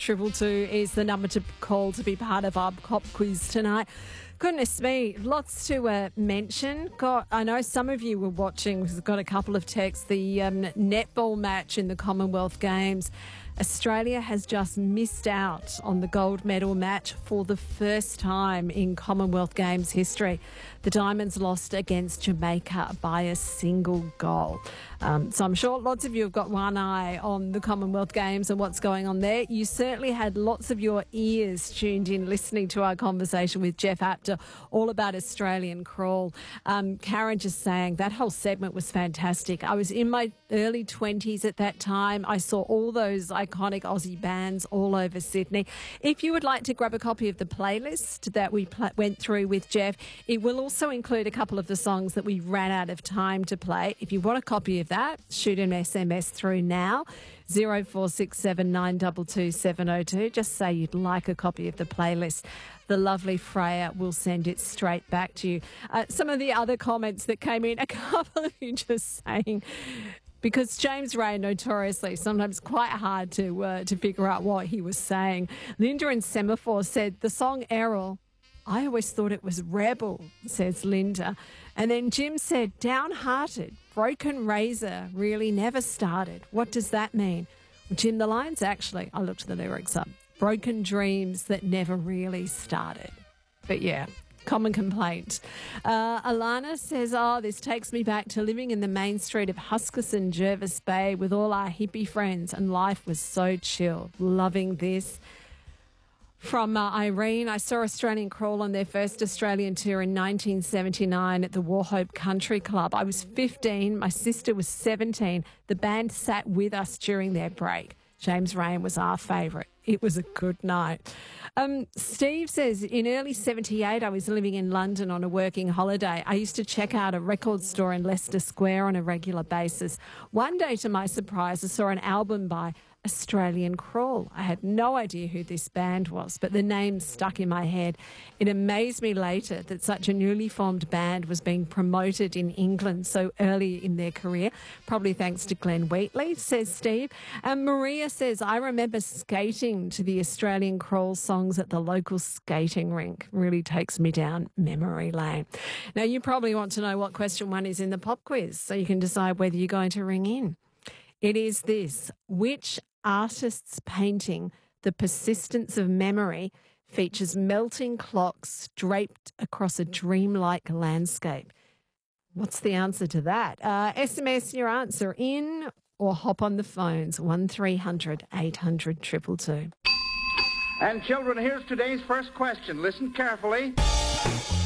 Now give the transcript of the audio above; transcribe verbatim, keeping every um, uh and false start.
Triple two is the number to call to be part of our pop quiz tonight. Goodness me, lots to uh, mention. Got, I know some of you were watching. We've got a couple of texts. The um, netball match in the Commonwealth Games. Australia has just missed out on the gold medal match for the first time in Commonwealth Games history. The Diamonds lost against Jamaica by a single goal. Um, so I'm sure lots of you have got one eye on the Commonwealth Games and what's going on there. You certainly had lots of your ears tuned in listening to our conversation with Jeff Apter all about Australian crawl. Um, Karen just saying that whole segment was fantastic. I was in my early twenties at that time. I saw all those iconic Aussie bands all over Sydney. If you would like to grab a copy of the playlist that we pl- went through with Jeff, it will also include a couple of the songs that we ran out of time to play. If you want a copy of that, shoot an S M S through now, zero four six seven nine two two seven zero two. Just say you'd like a copy of the playlist. The lovely Freya will send it straight back to you. Uh, some of the other comments that came in, a couple of you just saying, because James Ray notoriously sometimes quite hard to uh, to figure out what he was saying. Linda in Semaphore said the song Errol, I always thought it was Rebel, says Linda. And then Jim said, downhearted, broken razor really never started. What does that mean? Well, Jim, the lines actually, I looked the lyrics up, broken dreams that never really started. But yeah, common complaint. Uh, Alana says, oh, this takes me back to living in the main street of Huskisson, Jervis Bay with all our hippie friends, and life was so chill. Loving this. From uh, Irene, I saw Australian Crawl on their first Australian tour in nineteen seventy-nine at the Warhope Country Club. I was fifteen, my sister was seventeen. The band sat with us during their break. James Rain was our favourite. It was a good night. Um, Steve says, in early seventy-eight, I was living in London on a working holiday. I used to check out a record store in Leicester Square on a regular basis. One day, to my surprise, I saw an album by Australian Crawl. I had no idea who this band was, but the name stuck in my head. It amazed me later that such a newly formed band was being promoted in England so early in their career, probably thanks to Glenn Wheatley, says Steve. And Maria says, I remember skating to the Australian Crawl songs at the local skating rink. Really takes me down memory lane. Now, you probably want to know what question one is in the pop quiz, so you can decide whether you're going to ring in. It is this: which artist's painting, The Persistence of Memory, features melting clocks draped across a dreamlike landscape? What's the answer to that? Uh, S M S your answer in or hop on the phones, one three hundred eight hundred two two two. And children, here's today's first question. Listen carefully.